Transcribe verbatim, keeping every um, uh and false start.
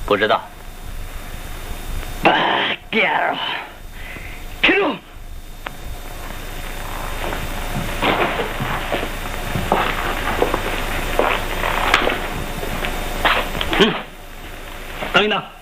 不知道。 八点了，开路。 嗯，等一等。